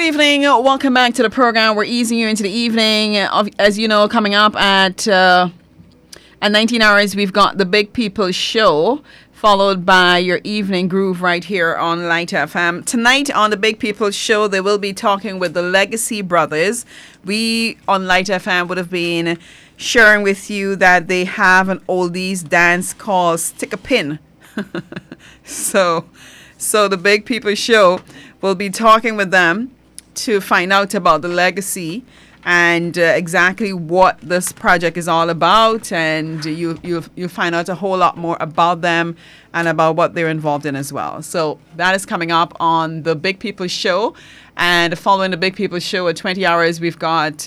evening. Welcome back to the program. We're easing you into the evening. As you know, coming up at 19 hours, we've got the Big People Show, followed by your evening groove right here on Light FM. Tonight on the Big People Show, they will be talking with the Legacy Brothers. We on Light FM would have been sharing with you that they have an oldies dance called Stick a Pin. So the Big People Show will be talking with them to find out about the legacy and exactly what this project is all about, and you'll find out a whole lot more about them and about what they're involved in as well. So that is coming up on the Big People Show, and following the Big People Show at 20 hours, we've got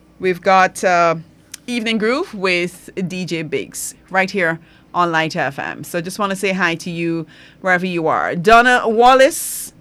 Evening Groove with DJ Biggs right here on Light FM. So just want to say hi to you wherever you are. Donna Wallace.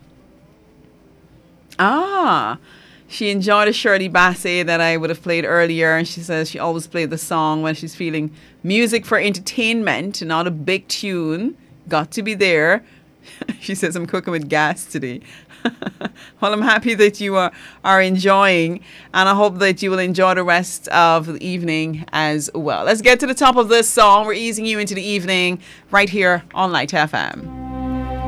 She enjoyed a Shirley Bassey that I would have played earlier, and she says she always plays the song when she's feeling music for entertainment, not a big tune. Got to be there. She says, I'm cooking with gas today. Well, I'm happy that you are enjoying, and I hope that you will enjoy the rest of the evening as well. Let's get to the top of this song. We're easing you into the evening right here on Light FM.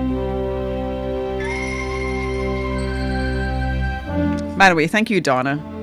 By the way, thank you, Donna.